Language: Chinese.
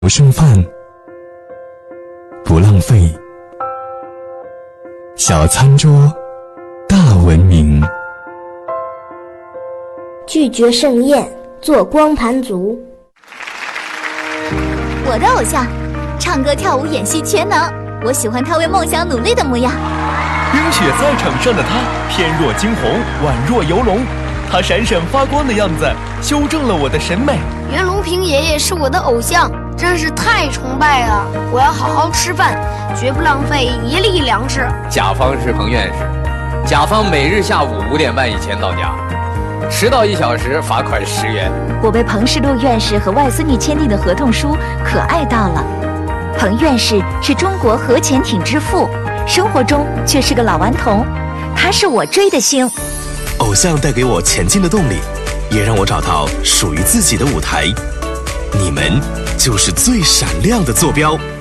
不剩饭，不浪费，小餐桌，大文明。 拒绝盛宴，做光盘族。 我的偶像，唱歌、跳舞、演戏全能。我喜欢他为梦想努力的模样。 冰雪赛场上的他，翩若惊鸿，宛若游龙。他闪闪发光的样子，修正了我的审美。 袁隆平爷爷是我的偶像，真是太崇拜了！我要好好吃饭，绝不浪费一粒粮食。 甲方是彭院士，甲方每日下午5点半以前到家，迟到1小时罚款10元。 我被彭世禄院士和外孙女签订的合同书可爱到了。彭院士是中国核潜艇之父，生活中却是个老顽童，他是我追的星。 偶像带给我前进的动力，也让我找到属于自己的舞台。你们就是最闪亮的坐标。